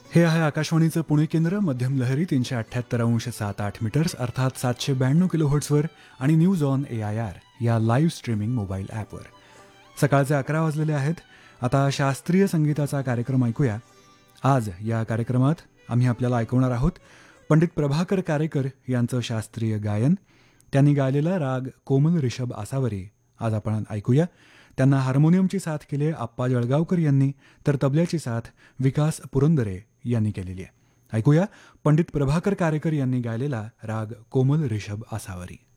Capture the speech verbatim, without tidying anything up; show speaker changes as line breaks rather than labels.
हे आहे आकाशवाणीचं पुणे केंद्र. मध्यम लहरी तीनशे अठ्ठ्याहत्तर अंश सात आठ मीटर्स अर्थात सातशे ब्याण्णव किलो हर्ट्सवर आणि news on A I R या लाईव्ह स्ट्रीमिंग मोबाईल ॲपवर. सकाळचे अकरा वाजलेले आहेत. आता शास्त्रीय संगीताचा कार्यक्रम ऐकूया. आज या कार्यक्रमात आम्ही आपल्याला ऐकवणार आहोत पंडित प्रभाकर कारेकर यांचं शास्त्रीय गायन. त्यांनी गायलेला राग कोमल ऋषभ आसावरी आज आपण ऐकूया. त्यांना हार्मोनियमची साथ केली आहे आप्पा जळगावकर यांनी, तर तबल्याची साथ विकास पुरंदरे यांनी केलेली आहे. ऐकूया पंडित प्रभाकर कारेकर यांनी गायलेला राग कोमल ऋषभ आसावरी.